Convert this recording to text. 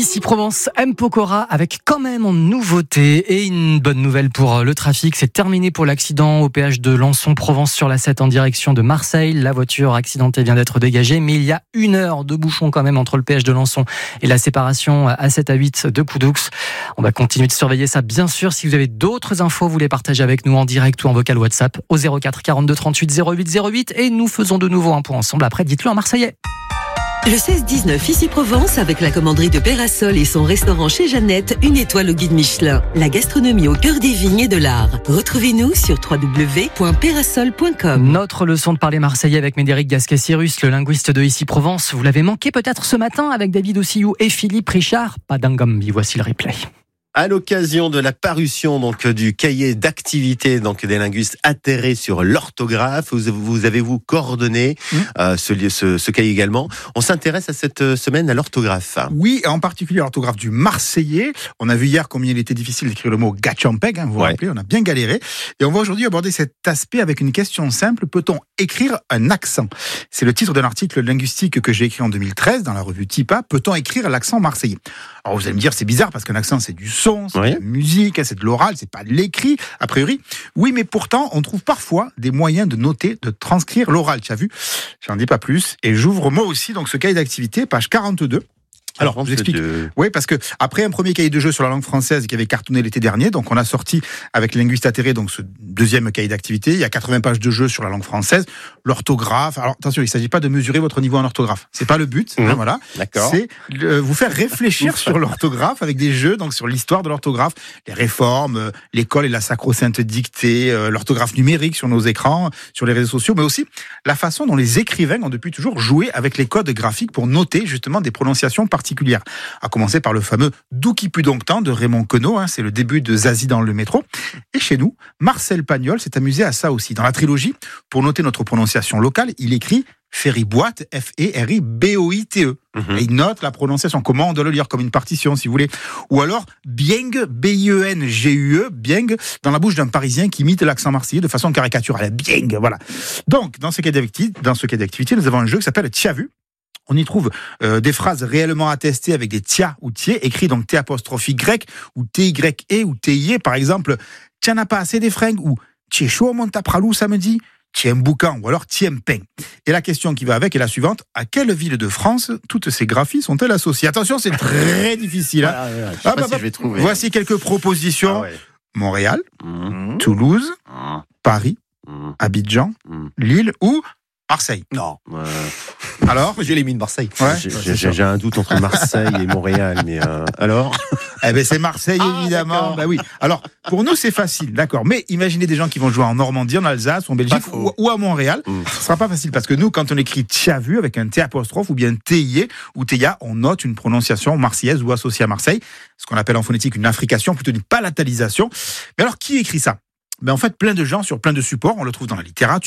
Ici Provence, M. Pokora avec quand même en nouveauté et une bonne nouvelle pour le trafic. C'est terminé pour l'accident au péage de Lançon-Provence sur la 7 en direction de Marseille. La voiture accidentée vient d'être dégagée, mais il y a 1 heure de bouchon quand même entre le péage de Lançon et la séparation A7 A8 de Coudoux. On va continuer de surveiller ça, bien sûr. Si vous avez d'autres infos, vous les partagez avec nous en direct ou en vocal WhatsApp au 04 42 38 08 08 et nous faisons de nouveau un point ensemble. Après, dites-le en marseillais. Le 16-19 ici Provence avec la commanderie de Pérasol et son restaurant chez Jeannette, 1 étoile au guide Michelin. La gastronomie au cœur des vignes et de l'art. Retrouvez-nous sur www.perasol.com. Notre leçon de parler marseillais avec Médéric Gasquet-Cyrus, le linguiste de Ici Provence. Vous l'avez manqué peut-être ce matin avec David Ossillou et Philippe Richard. Pas d'Angambi, voici le replay. À l'occasion de la parution du cahier d'activité des linguistes atterrés sur l'orthographe, vous avez coordonné ce cahier également. On s'intéresse à cette semaine à l'orthographe. Oui, en particulier à l'orthographe du marseillais. On a vu hier combien il était difficile d'écrire le mot gatchampeg, vous vous rappelez, on a bien galéré. Et on va aujourd'hui aborder cet aspect avec une question simple. Peut-on écrire un accent ? C'est le titre d'un article linguistique que j'ai écrit en 2013 dans la revue TIPA. Peut-on écrire l'accent marseillais ? Alors vous allez me dire, c'est bizarre parce qu'un accent c'est du son, c'est de la musique, c'est de l'oral, c'est pas de l'écrit, a priori. Oui, mais pourtant, on trouve parfois des moyens de noter, de transcrire l'oral. Tu as vu ? J'en dis pas plus. Et j'ouvre moi aussi ce cahier d'activité, page 42. Alors, je vous explique. Oui, parce que après un premier cahier de jeu sur la langue française qui avait cartonné l'été dernier, donc on a sorti avec les linguistes atterrés ce deuxième cahier d'activité. Il y a 80 pages de jeu sur la langue française, l'orthographe. Alors attention, il ne s'agit pas de mesurer votre niveau en orthographe. C'est pas le but. Voilà. D'accord. C'est vous faire réfléchir sur l'orthographe avec des jeux, sur l'histoire de l'orthographe, les réformes, l'école et la sacro-sainte dictée, l'orthographe numérique sur nos écrans, sur les réseaux sociaux, mais aussi la façon dont les écrivains ont depuis toujours joué avec les codes graphiques pour noter justement des prononciations particulières. À commencer par le fameux D'où qui pue donc tant de Raymond Queneau, c'est le début de Zazie dans le métro. Et chez nous, Marcel Pagnol s'est amusé à ça aussi. Dans la trilogie, pour noter notre prononciation locale, il écrit Feriboite, F-E-R-I-B-O-I-T-E. Et il note la prononciation. Comment on doit le lire ? Comme une partition, si vous voulez. Ou alors, Bieng, B-I-E-N-G-U-E, Bieng, dans la bouche d'un Parisien qui imite l'accent marseillais de façon caricaturale. Bieng, voilà. Donc, dans ce cas d'activité, nous avons un jeu qui s'appelle T'y as vu ? On y trouve des phrases réellement attestées avec des tia ou tié, écrits donc T'-Y ou T-Y-E ou T-I-E. Par exemple, t'en as pas assez des fringues ou t'y es chaud mon tapralou samedi, t'y es un boucan ou alors t'y es un pain. Et la question qui va avec est la suivante. À quelle ville de France toutes ces graphies sont-elles associées ? Attention, c'est très difficile. Je sais pas si je vais trouver. Voici quelques propositions. Montréal, Toulouse, Paris, Abidjan, Lille ou Marseille. Non. Alors, j'ai les mis de Marseille. Ouais, j'ai un doute entre Marseille et Montréal, mais alors. C'est Marseille évidemment. Bah oui. Alors pour nous c'est facile, d'accord. Mais imaginez des gens qui vont jouer en Normandie, en Alsace, en Belgique ou à Montréal. Ce sera pas facile parce que nous, quand on écrit t'y vu avec un T apostrophe ou bien T-I-E ou T-I-A, on note une prononciation marseillaise ou associée à Marseille, ce qu'on appelle en phonétique une affrication, plutôt une palatalisation. Mais alors qui écrit ça ? En fait, plein de gens sur plein de supports. On le trouve dans la littérature.